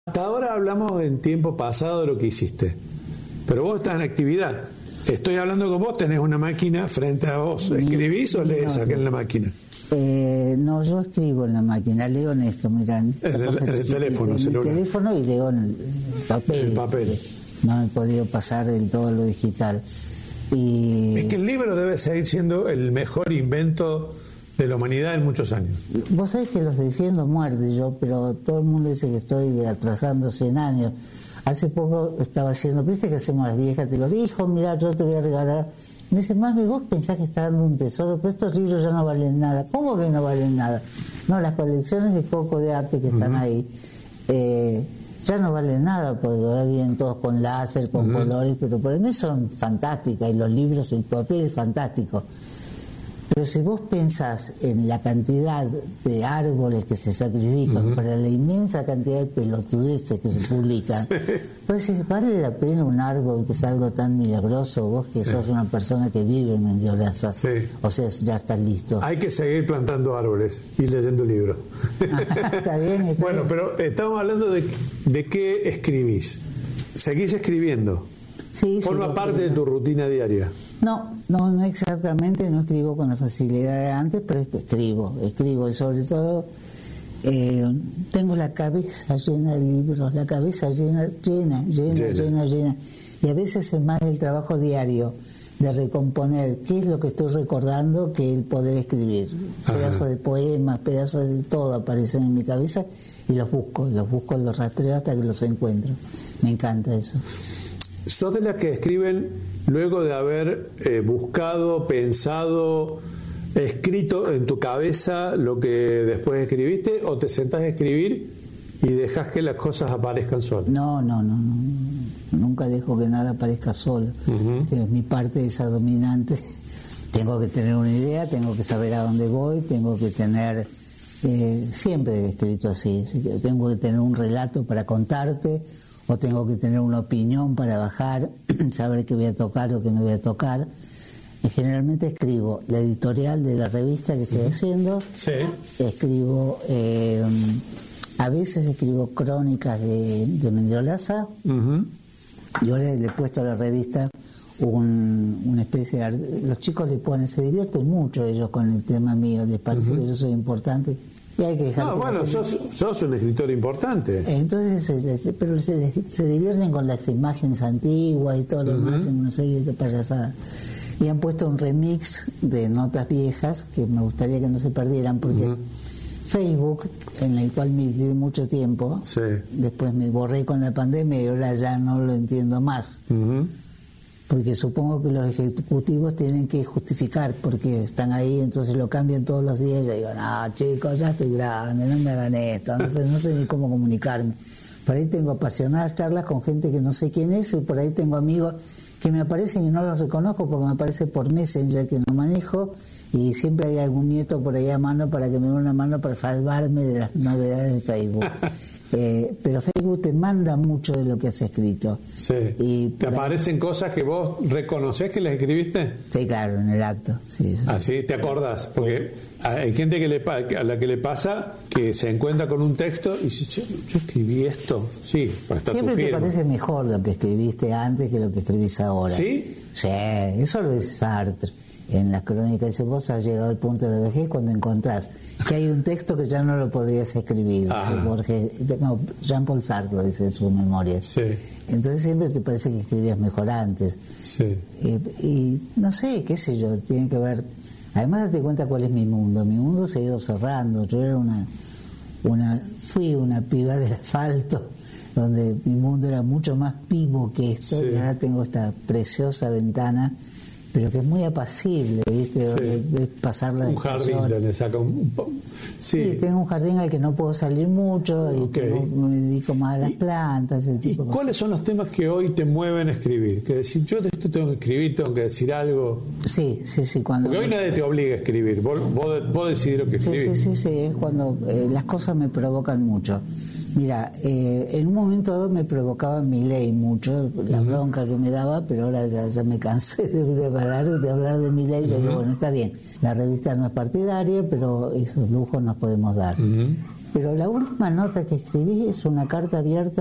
Hasta ahora hablamos en tiempo pasado de lo que hiciste, pero vos estás en actividad. Estoy hablando con vos, tenés una máquina frente a vos. ¿Escribís o lees acá en la máquina? No, yo escribo en la máquina, leo en esto, mirá. En el teléfono, en el teléfono y leo en el papel. El papel. No he podido pasar del todo a lo digital. Y es que el libro debe seguir siendo el mejor invento de la humanidad en muchos años. Vos sabés que los defiendo a muerte yo, pero todo el mundo dice que estoy atrasando 100 años. Hace poco estaba haciendo, viste que hacemos las viejas, te digo, hijo, mira, yo te voy a regalar. Me dice, mami, vos pensás que está dando un tesoro, pero estos libros ya no valen nada. ¿Cómo que no valen nada? No, las colecciones de coco de arte que están ahí ya no valen nada, porque ahora vienen todos con láser, con colores, pero para mí son fantásticas, y los libros, el papel es fantástico. Pero si vos pensás en la cantidad de árboles que se sacrifican para la inmensa cantidad de pelotudeces que se publican, pues ¿vale la pena un árbol que es algo tan milagroso? Vos que sos una persona que vive en Mendiolaza, o sea, ya estás listo. Hay que seguir plantando árboles y leyendo libros. Está bien. Bueno, pero estamos hablando de qué escribís. ¿Seguís escribiendo? Sí, ¿Forma parte de tu rutina diaria? No exactamente, no escribo con la facilidad de antes, pero es que escribo y sobre todo tengo la cabeza llena de libros, la cabeza llena. Y a veces es más el trabajo diario de recomponer qué es lo que estoy recordando que el poder escribir. Pedazos de poemas, pedazos de todo aparecen en mi cabeza y los busco, los rastreo hasta que los encuentro. Me encanta eso. ¿Sos de las que escriben luego de haber buscado, pensado, escrito en tu cabeza lo que después escribiste, o te sentás a escribir y dejás que las cosas aparezcan solas? No. Nunca dejo que nada aparezca solo. Es mi parte esa dominante. Tengo que tener una idea, tengo que saber a dónde voy, tengo que tener... siempre he escrito así. Tengo que tener un relato para contarte, o tengo que tener una opinión para bajar, saber qué voy a tocar o qué no voy a tocar. Y generalmente escribo la editorial de la revista que estoy haciendo, escribo, a veces escribo crónicas de Mendiolaza, y ahora le he puesto a la revista una especie de... Los chicos le ponen, se divierten mucho ellos con el tema mío, les parece que yo soy importante. Y hay que dejar sos un escritor importante. Entonces, pero se divierten con las imágenes antiguas y todo lo demás, en una serie de payasadas. Y han puesto un remix de notas viejas que me gustaría que no se perdieran, porque Facebook, en el cual milité mucho tiempo, después me borré con la pandemia y ahora ya no lo entiendo más. Porque supongo que los ejecutivos tienen que justificar porque están ahí, entonces lo cambian todos los días. Yo digo, no, chicos, ya estoy grande, no me hagan esto, no sé ni cómo comunicarme. Por ahí tengo apasionadas charlas con gente que no sé quién es, y por ahí tengo amigos que me aparecen y no los reconozco porque me aparece por Messenger, que no manejo, y siempre hay algún nieto por ahí a mano para que me dé una mano para salvarme de las novedades de Facebook. Pero Facebook te manda mucho de lo que has escrito. Y ¿te aparecen cosas que vos reconocés que las escribiste? Sí, claro, en el acto. Sí. ¿Sí? ¿Te acordás? Porque hay gente a la que le pasa que se encuentra con un texto y dice, yo escribí esto. Sí, está siempre tu firma. Te parece mejor lo que escribiste antes que lo que escribís ahora. ¿Sí? Sí, eso lo dice Sartre. En las crónicas dice, vos has llegado al punto de la vejez cuando encontrás que hay un texto que ya no lo podrías escribir. Jean-Paul Sartre lo dice en sus memorias. Entonces siempre te parece que escribías mejor antes. Y no sé, qué sé yo, tiene que ver... Además date cuenta cuál es mi mundo. Mi mundo se ha ido cerrando. Yo era fui una piba del asfalto, donde mi mundo era mucho más pivo que esto, y ahora tengo esta preciosa ventana, pero que es muy apacible, ¿viste? Es pasar la jardín donde saca Sí, tengo un jardín al que no puedo salir mucho y me dedico más a las plantas. ¿Y cuáles son los temas que hoy te mueven a escribir? Que decir, yo de esto tengo que escribir, tengo que decir algo. Sí. Porque hoy nadie te obliga a escribir, vos decidís lo que escribís. Sí, es cuando las cosas me provocan mucho. Mira, en un momento dado me provocaba Milei mucho, la bronca que me daba, pero ahora ya me cansé de hablar de Milei. Yo digo, bueno, está bien, la revista no es partidaria, pero esos lujos nos podemos dar. Pero la última nota que escribí es una carta abierta